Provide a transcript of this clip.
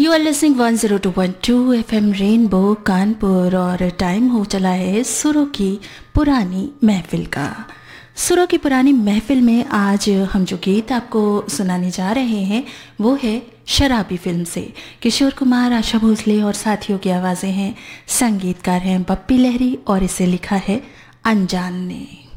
You are listening 102.2 FM rainbow Kanpur और time हो चला है सुरों की पुरानी महफिल का। सुरों की पुरानी महफिल में आज हम जो गीत आपको सुनाने जा रहे हैं वो है शराबी फिल्म से। किशोर कुमार, आशा भोसले और साथियों की आवाज़ें हैं। संगीतकार हैं बप्पी लहरी और इसे लिखा है अनजान ने।